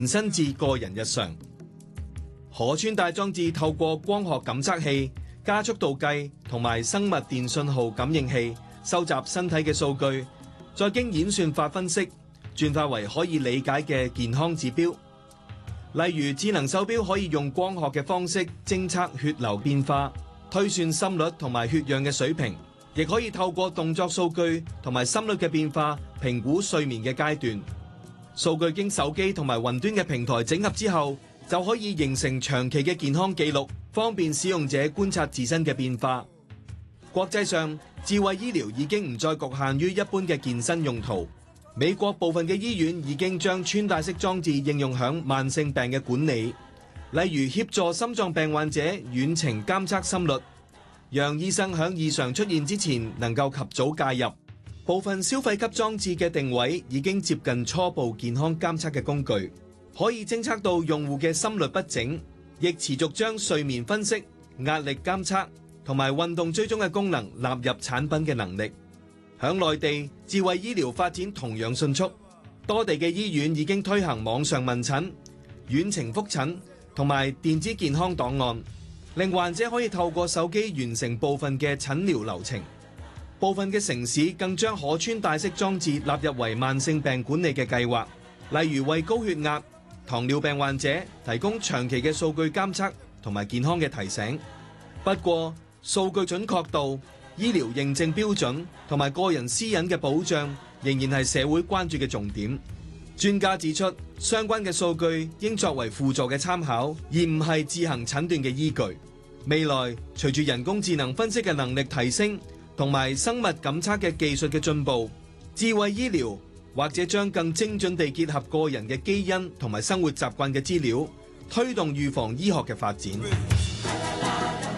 延伸至個人日常。可穿戴裝置透過光學感測器、加速度計同埋生物電信號感應器收集身體嘅數據，再經演算法分析，轉化為可以理解嘅健康指標。例如智能手錶可以用光學嘅方式偵測血流變化，推算心率同埋血氧嘅水平，亦可以透過動作數據同埋心率嘅變化評估睡眠嘅階段。數據經手機同埋雲端嘅平台整合之後，就可以形成長期嘅健康記錄，方便使用者觀察自身嘅變化。國際上，智慧醫療已經唔再局限於一般嘅健身用途。美國部分嘅醫院已經將穿戴式裝置應用響慢性病嘅管理，例如協助心臟病患者遠程監測心率，讓醫生響異常出現之前能夠及早介入。部分消費級裝置嘅定位已經接近初步健康監測嘅工具，可以偵測到用戶嘅心律不整，亦持續將睡眠分析、壓力監測同埋運動追蹤嘅功能納入產品嘅能力。響內地，智慧醫療發展同樣迅速，多地嘅醫院已經推行網上問診、遠程覆診同埋電子健康檔案，令患者可以透過手機完成部分嘅診療流程。部分嘅城市更將可穿戴式裝置納入為慢性病管理嘅計劃，例如為高血壓、糖尿病患者提供長期嘅數據監測同埋健康嘅提醒。不過，數據準確度、醫療認證標準同埋個人私隱嘅保障仍然係社會關注嘅重點。專家指出，相關嘅數據應作為輔助嘅參考，而唔係自行診斷嘅依據。未來隨住人工智能分析嘅能力提升，同埋生物感測嘅技術嘅進步，智慧醫療或者將更精準地結合個人嘅基因同埋生活習慣嘅資料，推動預防醫學嘅發展。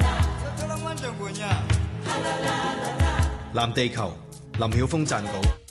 藍地球，林曉峰撰稿。